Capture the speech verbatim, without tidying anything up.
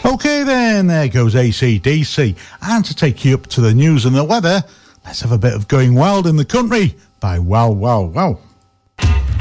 OK then, there goes A C D C. And to take you up to the news and the weather, let's have a bit of Going Wild in the Country by Well, Well, Well.